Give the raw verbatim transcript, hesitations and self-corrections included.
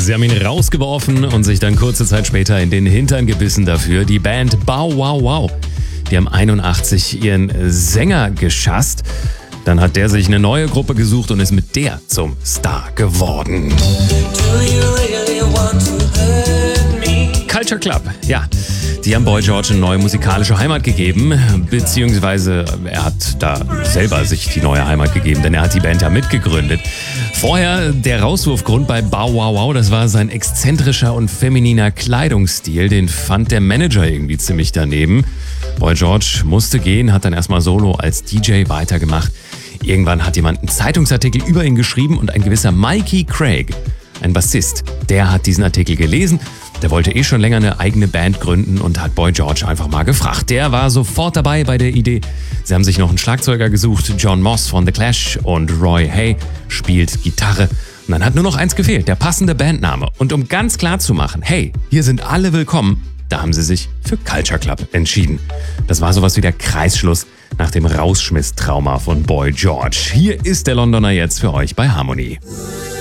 Sie haben ihn rausgeworfen und sich dann kurze Zeit später in den Hintern gebissen dafür. Die Band Bow Wow Wow. Die haben einundachtzig ihren Sänger geschasst. Dann hat der sich eine neue Gruppe gesucht und ist mit der zum Star geworden. Culture Club, ja. Die haben Boy George eine neue musikalische Heimat gegeben, beziehungsweise er hat da selber sich die neue Heimat gegeben, denn er hat die Band ja mitgegründet. Vorher der Rauswurfgrund bei Bow Wow Wow, das war sein exzentrischer und femininer Kleidungsstil, den fand der Manager irgendwie ziemlich daneben. Boy George musste gehen, hat dann erstmal solo als D J weitergemacht. Irgendwann hat jemand einen Zeitungsartikel über ihn geschrieben und ein gewisser Mikey Craig, ein Bassist, der hat diesen Artikel gelesen. Der wollte eh schon länger eine eigene Band gründen und hat Boy George einfach mal gefragt. Der war sofort dabei bei der Idee. Sie haben sich noch einen Schlagzeuger gesucht, John Moss von The Clash, und Roy Hay spielt Gitarre. Und dann hat nur noch eins gefehlt, der passende Bandname. Und um ganz klar zu machen, hey, hier sind alle willkommen, da haben sie sich für Culture Club entschieden. Das war sowas wie der Kreisschluss nach dem Rausschmiss-Trauma von Boy George. Hier ist der Londoner jetzt für euch bei Harmony.